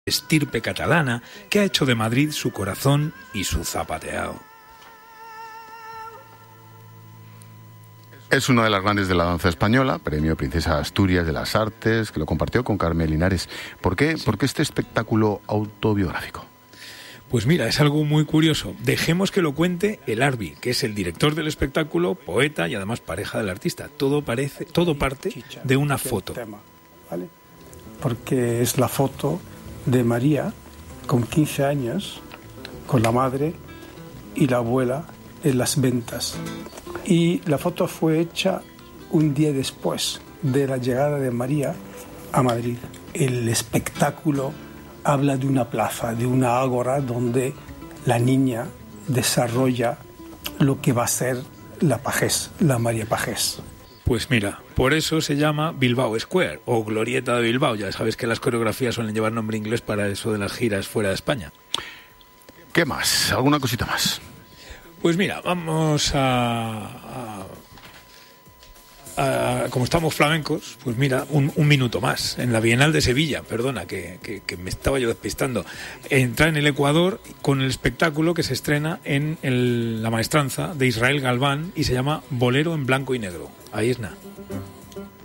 estirpe catalana que ha hecho de Madrid su corazón y su zapateado. Es una de las grandes de la danza española, premio Princesa de Asturias de las Artes, que lo compartió con Carmen Linares. ¿Por qué este espectáculo autobiográfico? Pues mira, es algo muy curioso. Dejemos que lo cuente el Arbi, que es el director del espectáculo, poeta y además pareja del artista. Todo parte de una foto. ¿Vale? Porque es la foto de María con 15 años, con la madre y la abuela en las ventas. Y la foto fue hecha un día después de la llegada de María a Madrid. El espectáculo habla de una plaza, de una ágora donde la niña desarrolla lo que va a ser la Pajés, la María Pajés. Pues mira, por eso se llama Bilbao Square o Glorieta de Bilbao. Ya sabes que las coreografías suelen llevar nombre inglés para eso de las giras fuera de España. ¿Qué más? ¿Alguna cosita más? Pues mira, vamos como estamos flamencos, pues mira, un minuto más. En la Bienal de Sevilla, perdona, que me estaba yo despistando. Entra en el Ecuador con el espectáculo que se estrena en la maestranza de Israel Galván y se llama Bolero en blanco y negro. Ahí es nada.